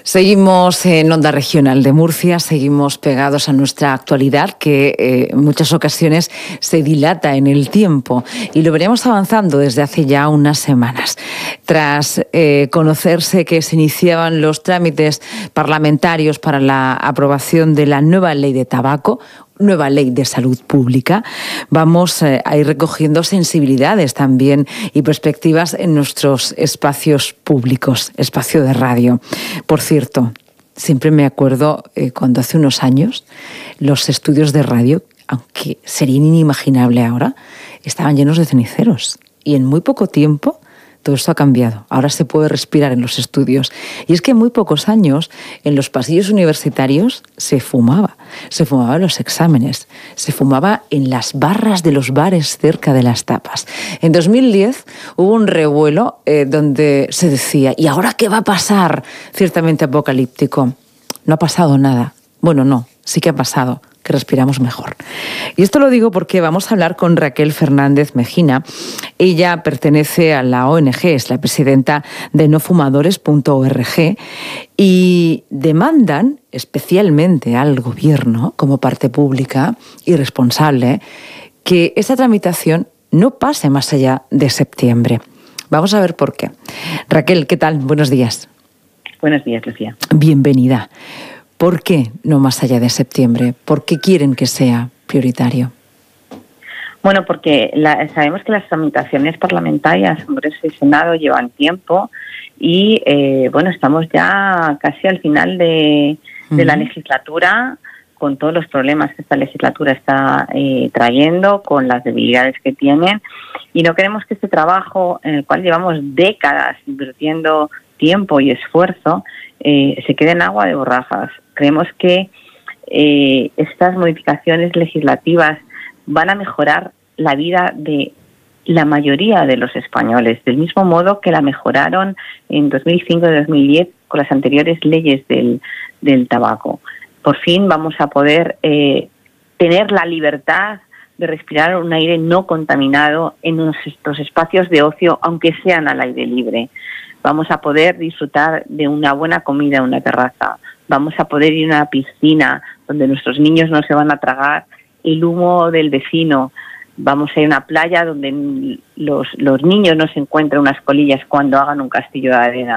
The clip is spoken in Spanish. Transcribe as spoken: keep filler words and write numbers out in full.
Seguimos en Onda Regional de Murcia, seguimos pegados a nuestra actualidad que eh, en muchas ocasiones se dilata en el tiempo y lo veníamos avanzando desde hace ya unas semanas. Tras eh, conocerse que se iniciaban los trámites parlamentarios para la aprobación de la nueva ley de tabaco, nueva ley de salud pública, vamos eh, a ir recogiendo sensibilidades también y perspectivas en nuestros espacios públicos, espacio de radio. Por cierto, siempre me acuerdo eh, cuando hace unos años los estudios de radio, aunque sería inimaginable ahora, estaban llenos de ceniceros y en muy poco tiempo todo esto ha cambiado. Ahora se puede respirar en los estudios. Y es que en muy pocos años, en los pasillos universitarios, se fumaba. Se fumaba en los exámenes. Se fumaba en las barras de los bares cerca de las tapas. En dos mil diez hubo un revuelo eh, donde se decía, ¿y ahora qué va a pasar? Ciertamente apocalíptico. No ha pasado nada. Bueno, no, sí que ha pasado, que respiramos mejor. Y esto lo digo porque vamos a hablar con Raquel Fernández Mejina. Ella pertenece a la O N G, es la presidenta de no fumadores punto org y demandan especialmente al gobierno, como parte pública y responsable, que esta tramitación no pase más allá de septiembre. Vamos a ver por qué. Raquel, ¿qué tal? Buenos días. Buenos días, Lucía. Bienvenida. ¿Por qué no más allá de septiembre? ¿Por qué quieren que sea prioritario? Bueno, porque la, sabemos que las tramitaciones parlamentarias, Congreso y Senado, llevan tiempo y, eh, bueno, estamos ya casi al final de, de uh-huh. la legislatura, con todos los problemas que esta legislatura está eh, trayendo, con las debilidades que tienen, y no queremos que este trabajo, en el cual llevamos décadas invirtiendo tiempo y esfuerzo, eh, se quede en agua de borrajas. Creemos que eh, estas modificaciones legislativas van a mejorar la vida de la mayoría de los españoles, del mismo modo que la mejoraron en dos mil cinco y dos mil diez con las anteriores leyes del, del tabaco. Por fin vamos a poder eh, tener la libertad de respirar un aire no contaminado en nuestros espacios de ocio, aunque sean al aire libre. Vamos a poder disfrutar de una buena comida en una terraza. Vamos a poder ir a una piscina donde nuestros niños no se van a tragar el humo del vecino. Vamos a ir a una playa donde los, los niños no se encuentren unas colillas cuando hagan un castillo de arena.